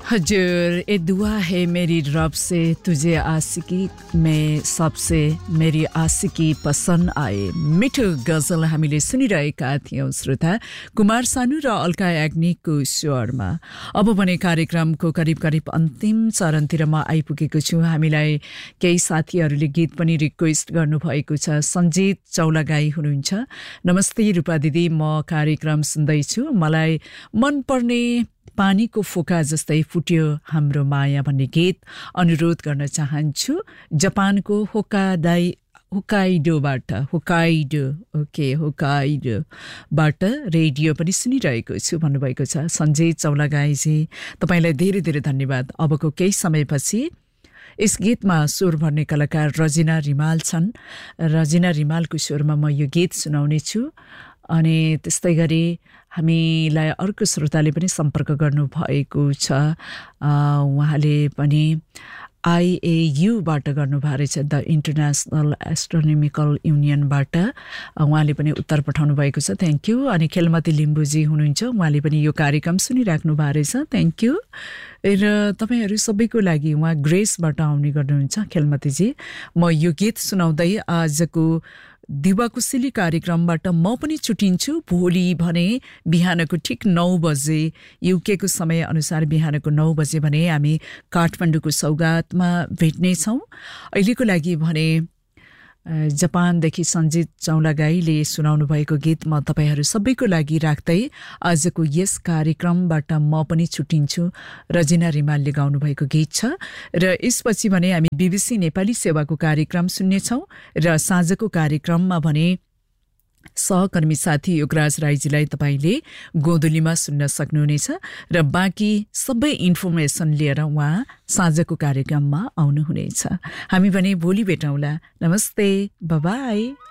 हजूर ये दुआ है मेरी रब से तुझे आशिकी में सबसे मेरी आशिकी पसंद आए मिठो गजल हामीले सुनिरहेका थियौं श्रोता कुमार सानु र अल्का याग्निकको स्वरमा। अब भने कार्यक्रमको करिब अन्तिम चरणतिर म आइपुगेको छु। हामीलाई केही साथीहरूले गीत पनि रिक्वेस्ट गर्नुभएको छ। सञ्जीत चौलागाई हुनुहुन्छ। नमस्ते रूपा दिदी, म कार्यक्रम सुन्दैछु। मलाई मनपर्ने पानीको फोका जस्तै फुट्यो हाम्रो माया भन्ने गीत अनुरोध गर्न चाहन्छु। जापानको होकाइडोबाट रेडियो पनि सुनिरहेको छु भन्नुभएको छ सञ्जय चौलागाईजी। तपाईलाई धेरै धेरै धन्यवाद। अबको केही समयपछि यस गीतमा स्वर भर्ने कलाकार रजिना रिमाल छन्। रजिना रिमालको स्वरमा म यो गीत सुनाउने छु। अनि त्यस्तै गरी हामीलाई अर्को श्रोताले पनि सम्पर्क गर्नुभएको छ। उहाँले पनि IAU-बाट गर्नुभएको रहेछ, द इन्टरनेसनल एस्ट्रोनोमिकल युनियनबाट उहाँले पनि उत्तर पठाउनु भएको छ। Thank you. अनि खेलमती लिम्बुजी हुनुहुन्छ, उहाँले पनि यो कार्यक्रम सुनिराख्नु भएको रहेछ। Thank you. र तपाईहरू सबैको लागि उहाँ ग्रेसबाट आउने गर्नुहुन्छ खेलमतीजी। म यो गीत सुनाउँदै आजको दिवाकुशली कार्यक्रमबाट म पनि छुटिन्छु। भोलि भने बिहानको ठिक 9 बजे युकेको समय अनुसार बिहानको 9 बजे भने हामी काठमाडौँको सौगातमा भेट्नेछौँ। अहिलेको लागि भने जापानदेखि सञ्जीत चौलागाईले सुनाउनु भएको गीत म तपाईहरू सबैको लागि राख्दै आजको यस कार्यक्रमबाट म पनि छुटिन्छु। रजिना रिमालले गाउनु भएको गीत छ। र यसपछि भने हामी BBC नेपाली सेवाको कार्यक्रम सुन्नेछौँ। र साँझको कार्यक्रममा भने सहकर्मी साथी योगराज राईजीलाई तपाईले गोदुलीमा सुन्न सक्नुहुनेछ। र बाँकी सबै इन्फर्मेसन लिएर उहाँ साँझको कार्यक्रममा आउनुहुनेछ। हामी भने भोलि भेटौँला। नमस्ते, बाय बाय।